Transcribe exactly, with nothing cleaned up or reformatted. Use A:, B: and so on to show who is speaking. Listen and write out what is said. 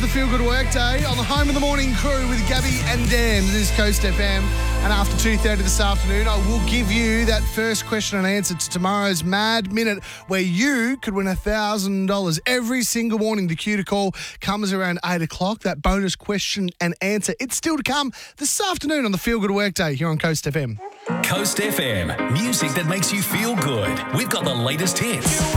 A: the Feel Good Workday on the Home of the Morning crew with Gabby and Dan. It is Coast F M. And after two thirty this afternoon, I will give you that first question and answer to tomorrow's Mad Minute where you could win one thousand dollars every single morning. The cue to call comes around eight o'clock. That bonus question and answer, it's still to come this afternoon on the Feel Good Workday here on Coast F M.
B: Coast F M, music that makes you feel good. We've got the latest hits.